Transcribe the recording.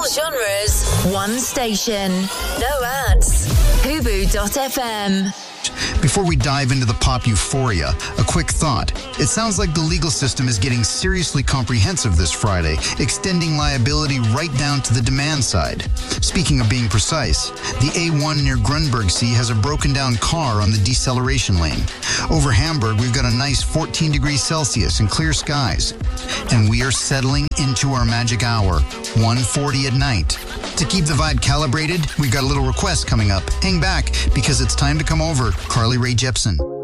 genres, one station. No ads. Hubu.fm. Before we dive into the pop euphoria, a quick thought. It sounds like the legal system is getting seriously comprehensive this Friday, extending liability right down to the demand side. Speaking of being precise, the A1 near Grunbergsee has a broken down car on the deceleration lane. Over Hamburg, we've got a nice 14 degrees Celsius and clear skies. And we are settling into our magic hour, 1:40 at night. To keep the vibe calibrated, we've got a little request coming up. Hang back, because it's time to come over. Carly Rae Jepsen.